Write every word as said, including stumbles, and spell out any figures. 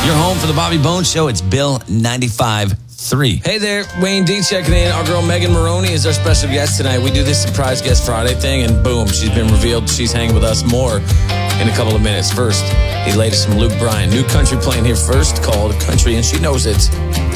You're home for the Bobby Bones Show. It's Bill ninety-five point three. Hey there, Wayne D checking in. Our girl Megan Maroney is our special guest tonight. We do this surprise guest Friday thing, and boom, she's been revealed. She's hanging with us more in a couple of minutes. First, the latest from Luke Bryan. New country playing here first called Country, and she knows it.